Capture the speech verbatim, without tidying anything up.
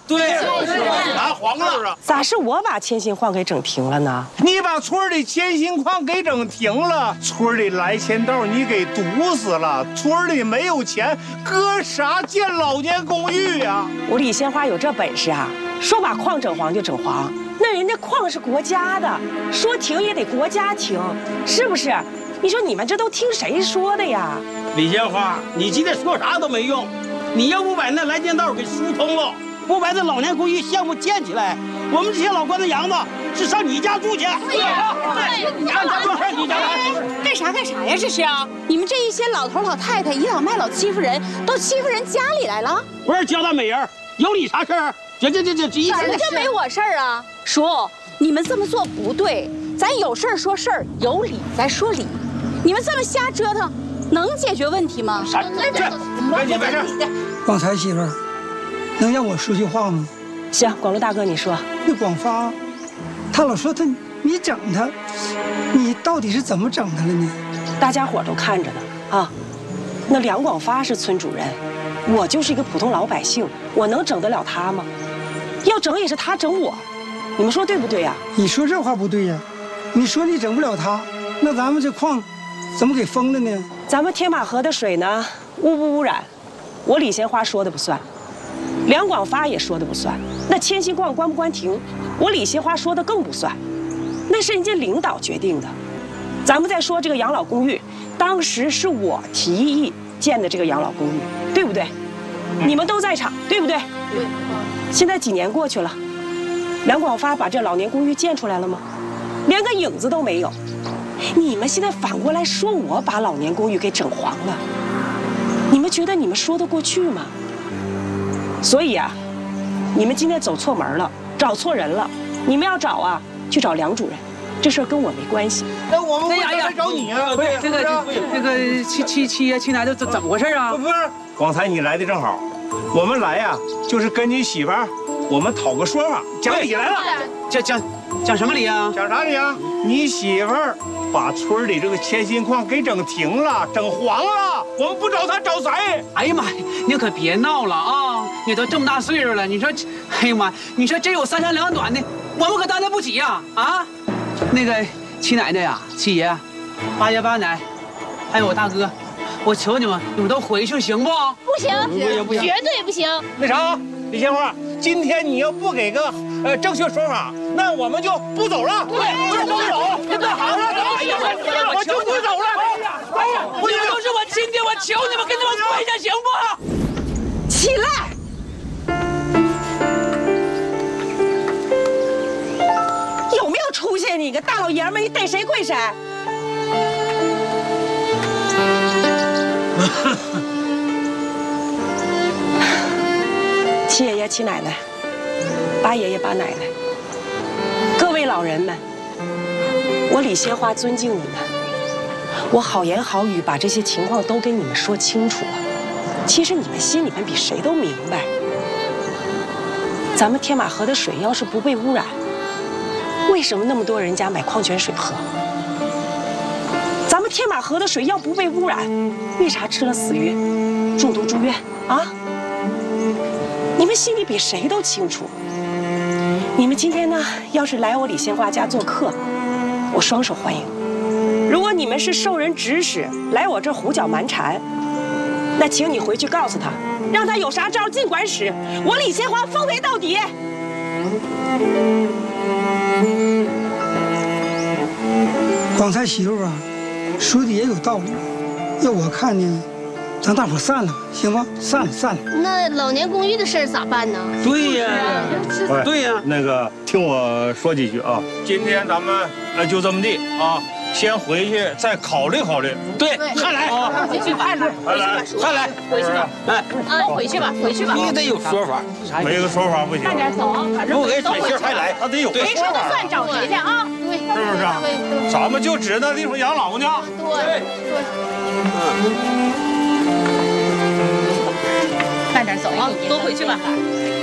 对，拿黄了。 咋是我把迁新矿给整停了呢？ 你把村里迁新矿给整停了，村里来钱道你给堵死了，村里没有钱，搁啥建老年公寓呀？ 我李鲜花有这本事啊，说把矿整黄就整黄。那人家矿是国家的，说停也得国家停，是不是？你说你们这都听谁说的呀？ 李鲜花，你今天说啥都没用，你要不把那来钱道给疏通了，不把这老年公寓项目建起来，我们这些老关子洋子是上你家住去。对呀，对，你家住，你家干啥干啥呀？这是啊！你们这一些老头老太太倚老卖老欺负人，都欺负人家里来了。 不是焦大美人，有你啥事儿？这这这这这， 怎么就没我事儿啊？叔，你们这么做不对，咱有事儿说事儿，有理咱说理。你们这么瞎折腾，能解决问题吗？ 啥？这没事没事。 广才媳妇儿，能让我说句话吗？ 行，广路大哥你说。 那广发，他老说他你整他，你到底是怎么整他了呢？ 大家伙都看着呢啊！那梁广发是村主任，我就是一个普通老百姓，我能整得了他吗？要整也是他整我，你们说对不对呀？ 你说这话不对呀！你说你整不了他，那咱们这矿怎么给封了呢？ 咱们天马河的水呢，污不污染，我李鲜花说的不算，梁广发也说的不算。那迁新矿关不关停，我李鲜花说的更不算，那是人家领导决定的。咱们再说这个养老公寓，当时是我提议建的这个养老公寓，对不对？你们都在场，对不对？对。现在几年过去了，梁广发把这老年公寓建出来了吗？连个影子都没有。你们现在反过来说我把老年公寓给整黄了，你们觉得你们说得过去吗？所以啊，你们今天走错门了，找错人了。你们要找啊，去找梁主任，这事儿跟我没关系。 那我们为啥来找你啊？ 不是这个这个七七七爷七奶奶怎怎么回事啊？ 不是，广才你来的正好，我们来呀，就是跟你媳妇儿，我们讨个说法，讲理来了。 讲讲讲什么理啊？ 讲啥理啊？你媳妇儿把村里这个迁新矿给整停了，整黄了，我们不找他找谁？ 哎呀妈呀，你可别闹了啊！你都这么大岁数了，你说，哎呀妈，你说真有三长两短的，我们可担待不起呀！啊，那个七奶奶呀，七爷，八爷八奶，还有我大哥，我求你们，你们都回去行不？ 不行，绝对不行。 那啥，李鲜花，今天你要不给个呃正确说法，那我们就不走了。对，不走，别干啥了？我就不走了。哎呀， 你们都是我亲爹，我求你们跟他们跪下行不？ 起来！有没有出息？你个大老爷们，你逮谁跪谁？七爷爷、七奶奶，八爷爷、八奶奶，各位老人们，我李鲜花尊敬你们，我好言好语把这些情况都跟你们说清楚了。其实你们心里面比谁都明白，咱们天马河的水要是不被污染，为什么那么多人家买矿泉水喝？咱们天马河的水要不被污染，为啥吃了死鱼，中毒住院啊？你们心里比谁都清楚。你们今天呢，要是来我李鲜花家做客，我双手欢迎。如果你们是受人指使来我这胡搅蛮缠，那请你回去告诉他，让他有啥招尽管使，我李鲜花奉陪到底。 广才媳妇啊，说的也有道理。要我看呢，咱大伙散了吧，行吗？散了，散了。 那老年公寓的事儿咋办呢？ 对呀，对呀。 那个，听我说几句啊。今天咱们呃就这么地啊，先回去再考虑考虑。 对，还来啊！ 回去吧， 还来， 还来， 回去吧。 哎， 啊，回去吧，回去吧。 你得有说法， 没个说法不行。 快点走啊，反正不给水信还来，他得有个没说的算，找谁去啊？ 对， 是不是？咱们就指那地方养老呢。 对对。 快点走啊，都回去吧。